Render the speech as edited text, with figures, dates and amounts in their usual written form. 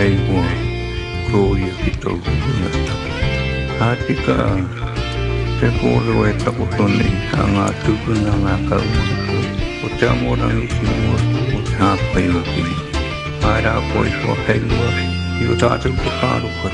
Haiwa, Gloria Kitogu Nata. Hatika, te polo e takutoni, hanga tuku na ngā kaumaku. O te amorang isi mua, o te hāpai o kiri. Mai rā koi kua haiwa, i o tātou kukāru